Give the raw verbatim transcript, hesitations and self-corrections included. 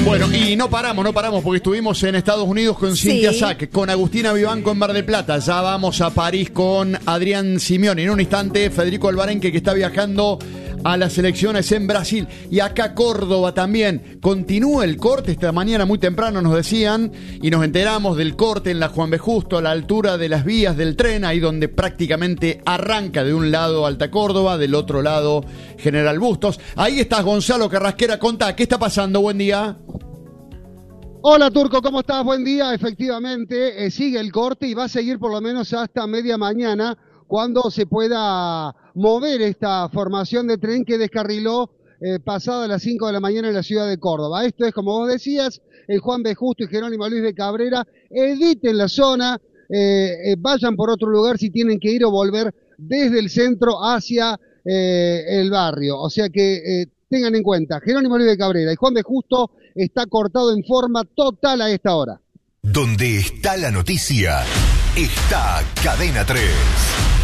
Bueno, y no paramos, no paramos, porque estuvimos en Estados Unidos con Sí. Cintia Sack, con Agustina Vivanco en Mar del Plata. Ya vamos a París con Adrián Simeone. En un instante, Federico Alvarenque, que está viajando a las elecciones en Brasil. Y acá Córdoba también. Continúa el corte, esta mañana muy temprano nos decían, y nos enteramos del corte en la Juan B. Justo, a la altura de las vías del tren, ahí donde prácticamente arranca de un lado Alta Córdoba, del otro lado General Bustos. Ahí estás, Gonzalo Carrasquera, contá, ¿qué está pasando? Buen día. Hola Turco, ¿cómo estás? Buen día. Efectivamente, eh, sigue el corte y va a seguir por lo menos hasta media mañana, cuando se pueda mover esta formación de tren que descarriló eh, pasada las cinco de la mañana en la ciudad de Córdoba. Esto es, como vos decías, el Juan B. Justo y Jerónimo Luis de Cabrera. Editen la zona, eh, eh, vayan por otro lugar si tienen que ir o volver desde el centro hacia eh, el barrio. O sea que eh, tengan en cuenta, Jerónimo Luis de Cabrera y Juan B. Justo está cortado en forma total a esta hora. Donde está la noticia, está Cadena tres.